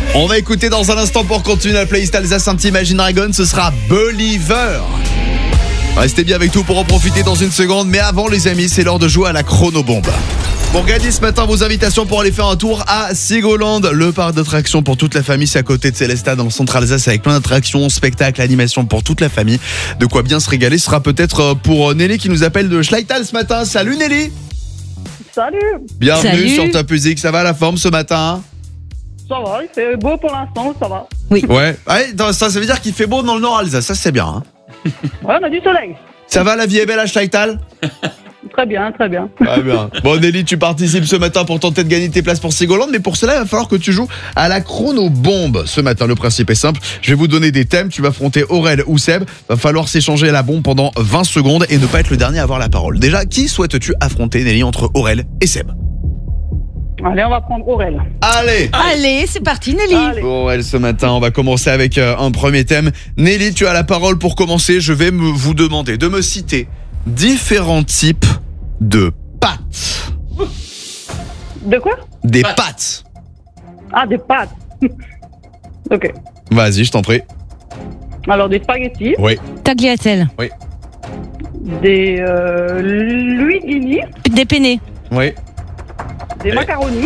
On va écouter dans un instant pour continuer la playlist Alsace Imagine Dragon, ce sera Believer. Restez bien avec nous pour en profiter dans une seconde, mais avant les amis, c'est l'heure de jouer à la chronobombe. Pour gagner ce matin vos invitations pour aller faire un tour à Sigoland, le parc d'attractions pour toute la famille, c'est à côté de Célestat dans le centre Alsace avec plein d'attractions, spectacles, animations pour toute la famille. De quoi bien se régaler, ce sera peut-être pour Nelly qui nous appelle de Schleital ce matin. Salut Nelly. Salut. Bienvenue Salut. sur Top Music, ça va la forme ce matin? Ça va, il fait beau pour l'instant, ça va. Ouais, ça veut dire qu'il fait beau dans le nord Alsace, ça c'est bien. Hein. Ouais, on a du soleil. Ça va, la vie est belle à Schleital? Très bien, très bien. Ah bien. Bon Nelly, tu participes ce matin pour tenter de gagner tes places pour Sigoland, mais pour cela il va falloir que tu joues à la chronobombe. Ce matin, le principe est simple, je vais vous donner des thèmes, tu vas affronter Aurel ou Seb, va falloir s'échanger la bombe pendant 20 secondes et ne pas être le dernier à avoir la parole. Déjà, qui souhaites-tu affronter Nelly entre Aurel et Seb? Allez, on va prendre Aurel. Allez, c'est parti Nelly. Allez. Aurel, ce matin, on va commencer avec un premier thème. Nelly, tu as la parole pour commencer, je vais vous demander de me citer différents types de pâtes. De quoi? Des pâtes. Ah, des pâtes. Ok. Vas-y, je t'en prie. Alors, des spaghettis, Oui. Tagliatelle. des linguini, Des penne. Oui. des macaronis.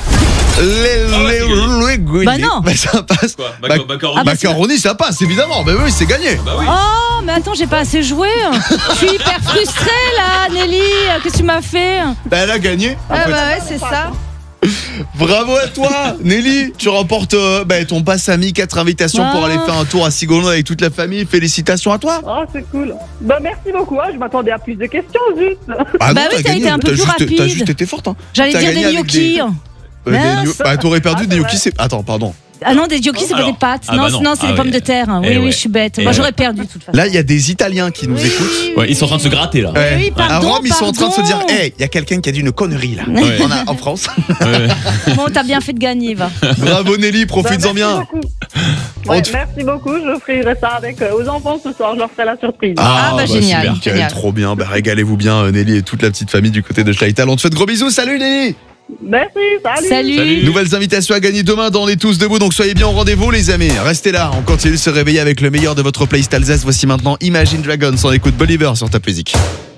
Les Bah non. Bah ça passe. Quoi Macaroni, Ah bah macaroni, ça passe, évidemment. Bah oui, c'est gagné. Bah oui. Oh, mais attends, j'ai pas assez joué. Je suis hyper frustrée là, Nelly. Qu'est-ce que tu m'as fait? Bah, elle a gagné. en Ah fait. bah ouais, c'est ça. Bravo à toi, Nelly. Tu remportes ton pass ami, 4 invitations pour Ah. aller faire un tour à Sigoland avec toute la famille. Félicitations à toi. Oh, c'est cool. Bah, merci beaucoup. Hein. Je m'attendais à plus de questions, juste. Ah Bah oui, t'as été un peu plus rapide. T'as juste été forte. Hein. J'allais T'as dire gagné des avec gnocchis. Bah t'aurais perdu Ah, des c'est gnocchis. vrai. Attends, pardon. Ah non, des gnocchis, c'est pas Alors, des pâtes. ah Non, bah non. non, c'est Ah des pommes oui. de terre. Oui, Eh oui, ouais. je suis bête. Eh Moi, ouais. j'aurais perdu de toute façon. Là, il y a des Italiens qui nous Oui, écoutent. oui, Ouais, ils sont en train de se gratter là. Ouais. oui, pardon, à Rome, ils sont en train de se dire, pardon. hey, il y a quelqu'un qui a dit une connerie là. Ouais. En France. Ouais. Bon, t'as bien fait de gagner, va. Bravo Nelly, Bah, profites-en merci bien. beaucoup. On Ouais, te- merci beaucoup. Je ferai ça avec aux enfants ce soir. Je leur ferai la surprise. Ah, bah, génial. super. Nickel, Génial. trop bien. Bah régalez-vous bien Nelly et toute la petite famille du côté de Schleital. On te fait de gros bisous. Salut Nelly. Merci, salut. Salut. Salut. Nouvelles invitations à gagner demain dans Les Tous Debout. Donc soyez bien au rendez-vous les amis. Restez là. On continue de se réveiller avec le meilleur de votre playlist Alsace. Voici maintenant Imagine Dragons. On écoute Believer sur Top Music.